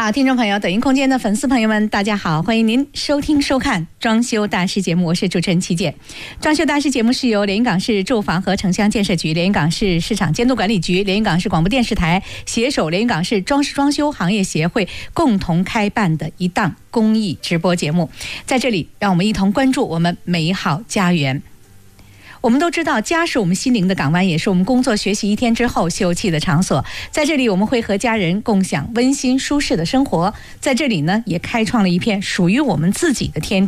好，听众朋友，抖音空间的粉丝朋友们，大家好，欢迎您收听收看装修大师节目，我是主持人齐健。装修大师节目是由连云港市住房和城乡建设局、连云港市市场监督管理局、连云港市广播电视台携手连云港市装饰装修行业协会共同开办的一档公益直播节目。在这里，让我们一同关注我们美好家园。我们都知道，家是我们心灵的港湾，也是我们工作学习一天之后休憩的场所。在这里，我们会和家人共享温馨舒适的生活。在这里呢，也开创了一片属于我们自己的天地。